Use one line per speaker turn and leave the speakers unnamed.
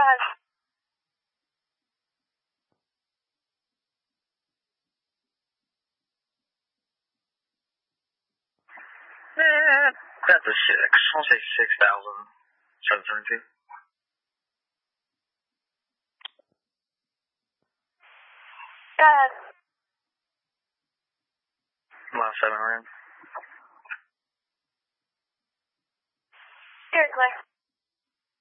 Dad.
That's a 6. I'll say 6,772.
Dad.
Last 7 rounds.
Here, Claire.